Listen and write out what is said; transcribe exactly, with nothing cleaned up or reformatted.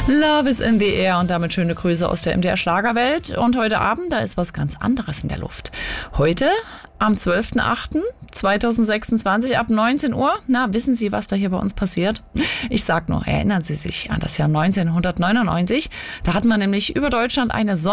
Love is in the air und damit schöne Grüße aus der M D R Schlagerwelt. Und heute Abend, da ist was ganz anderes in der Luft. Heute am zwölften achten zweitausendsechsundzwanzig ab neunzehn Uhr. Na, wissen Sie, was da hier bei uns passiert? Ich sag nur, erinnern Sie sich an das Jahr neunzehnhundertneunundneunzig. Da hatten wir nämlich über Deutschland eine Sonne.